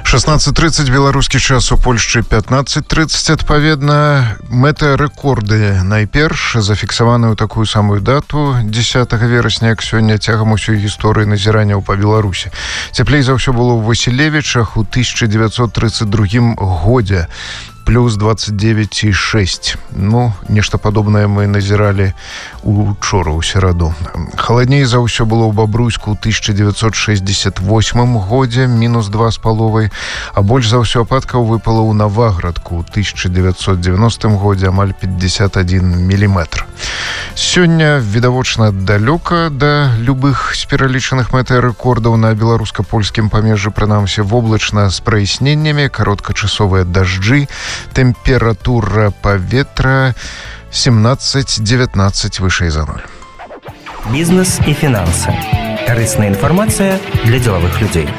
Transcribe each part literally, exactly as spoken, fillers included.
шестнадцать тридцать беларускі час, у Польшчы пятнадцать тридцать. Адпаведна, мэта рэкорды найперш зафіксаваны ў такую самую дату дзесятага верасня, як сёння, цягам усёй гісторыі назіранняў па Беларусі. Цяплей за ўсё было ў Васілевічах у тысяча девятьсот тридцать другім годзе. Плюс двадцать девять и шесть. Ну, нешта падобнае мы назіралі учора ў сераду. Халадней за ўсё было ў Бабруйску ў тысяча девятьсот шестьдесят восьмым годзе, мінус два з паловай, а больш за ўсё ападкаў выпала ў Наваградку ў тысяча девятьсот девяностым годзе, амаль пятьдесят один миллиметр. Сёння відавочна далёка да любых з пералічаных мэтай рэкордаў на беларуска-польскім памежжы, прынамсі воблачна з праясненнямі, кароткачасовыя дажджы, температура паветра семнадцать девятнадцать вышэй за ноль. Бизнес и финансы. Корыстная информация для деловых людей.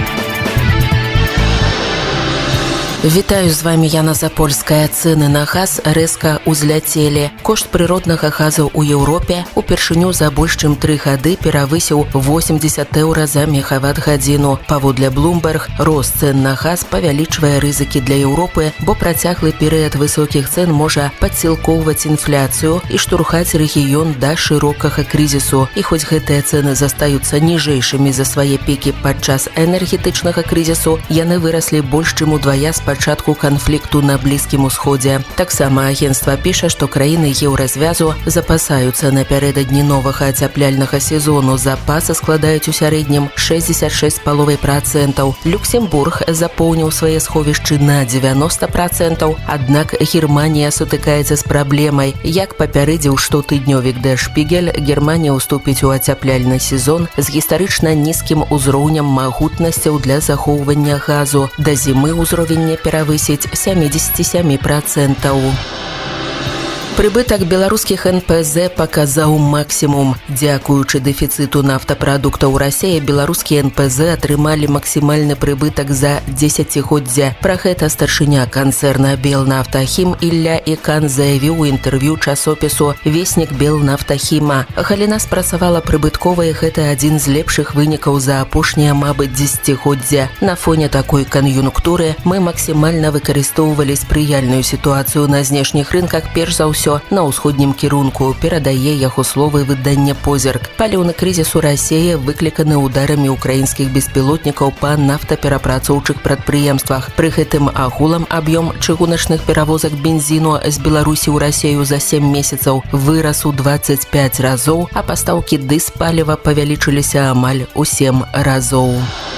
Вітаю, з вами Яна Запольская. Цэны на газ рэзка ўзляцелі. Кошт прыроднага газу ў Еўропе упершыню за больш чым тры гады перавысіў восемьдесят еўра за мегаватт-гадзіну. Паводле Bloomberg, рост цэн на газ павялічвае рызыкі для Еўропы, бо працяглы перыяд высокіх цэн можа падсілкоўваць інфляцыю і штурхаць рэгіён да шырокага крызісу. І хоць гэтыя цэны застаюцца ніжэйшымі за свае пікі падчас энергетычнага крызісу, яны выраслі больш чым удвая з пачатку канфлікту на Блізкім Усходзе. Таксама агенцтва піша, што краіны еўразвязу запасаюцца напярэдадні новага ацяпляльнага сезону. Запасы складаюць у сярэднім шэсцьдзесят шэсць і пяць працэнтаў. Люксембург запоўніў свае сховішчы на дзевяносто працэнтаў, аднак Германія сутыкаецца з праблемай. Як папярэдзіў штотыднёвік Der Spiegel, Германія ўступіць у ацяпляльны сезон з гістарычна нізкім узроўнем магутнасцяў для захоўвання газу. Да зімы ўзровень не перавысіць сямдзесят сем працэнтаў. Прыбытак беларускіх эн пэ зэ паказаў максімум. Дзякуючы дэфіцыту нафтапрадуктаў Расіі, беларускія эн пэ зэ атрымалі максімальны прыбытак за дзесяцігоддзя. Пра гэта старшыня канцэрна Белнафтахім Ілля Ікан заявіў у інтэрв'ю часопісу «Веснік Белнафтахіма». Галіна спрацавала прыбытковай, гэта адзін з лепшых вынікаў за апошнія, мабыць, дзесяцігоддзя. На фоне такой кан'юнктуры мы максімальна выкарыстоўвалі спрыяльную сітуацыю на знешніх рынках, перш за ўсё на ўсходнім кірунку, перадае яго словы выдання «Позірк». Паліўны крызіс у Расіі выкліканы ударамі украінскіх беспілотнікаў па нафтаперапрацоўчых прадпрыемствах. Пры гэтым агулам аб'ём чыгуначных перавозак бензіну з Беларусі ў Расію за сем месяцаў вырас у двадцать пять разоў, а пастаўкі дызпаліва павялічыліся амаль у сем разоў.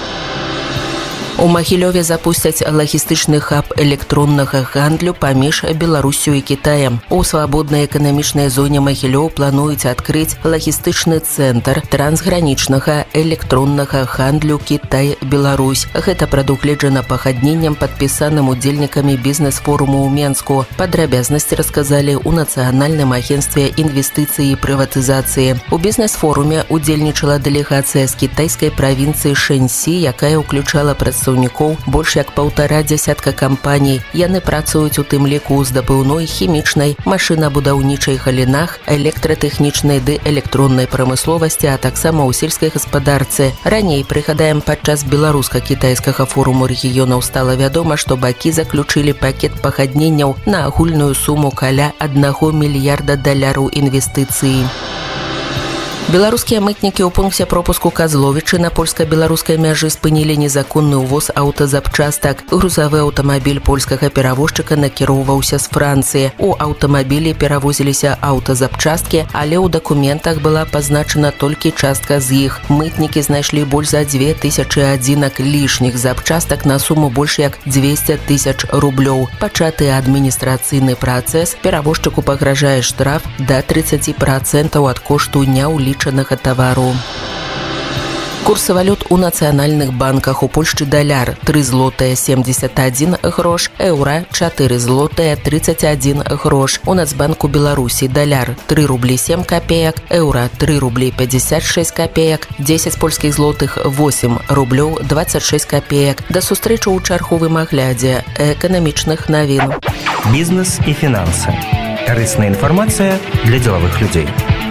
У Магілёве запусцяць лагістычны хаб электроннага гандлю паміж Беларусю і Кітаем. У свабоднай эканамічнай зоне Магілёў плануюць адкрыць лагістычны цэнтр трансгранічнага электроннага гандлю Кітай-Беларусь. Гэта прадугледжана пагадненнем, падпісаным удзельнікамі бізнес-форуму ў Менску. Падрабязнасці расказалі ў Нацыянальным агенцтве інвестыцыі і прыватызацыі. У бізнес-форуме удзельнічала дэлегацыя з кітайскай правінцыі Шэньсі, якая ўключала прадстаўнікоў больш як паўтара дзясятка кампаній. Яны працуюць у тым ліку ў здабыўной, хімічнай, машынабудаўнічай галінах, электратэхнічнай ды электроннай прамысловасці, а таксама ў сельскай гаспадарцы. Раней, прыгадаем, падчас беларуска-кітайскага форуму рэгіёнаў стала вядома, што бакі заключылі пакет пагадненняў на агульную суму каля аднаго мільярда даляраў інвестыцыі. Беларускія мытнікі ў пункце пропуску Казловічы на польска-беларускай мяжы спынілі незаконны ўвоз аўтазапчастак. Грузавы аўтамабіль польскага перавозчыка накіроўваўся з Францыі. У аўтамабілі перавозіліся аўтазапчасткі, але ў дакументах была пазначана толькі частка з іх. Мытнікі знайшлі больш за дзве тысячы адзінак лішніх запчастак на суму больш як дзвесце тысяч рублёў. Пачаты адміністрацыйны працэс, перавозчыку пагражае штраф да тридцать працэнтаў ад кошту няўлічанага тавару. Курсы валют у нацыянальных банках. У Польшчы даляр тры злотыя семьдесят один грош, еўра чатыры злотыя тридцать один грош. У Нацбанку Беларусі даляр тры рублі сем копеек, еўра тры рублі пятьдесят шесть копеек, дзесяць польскіх злотых восемь рублёў двадцать шесть копеек. Да сустрэчы ў чарговым аглядзе эканамічных навін. Бизнес и финансы. Корыстная информация для деловых людей.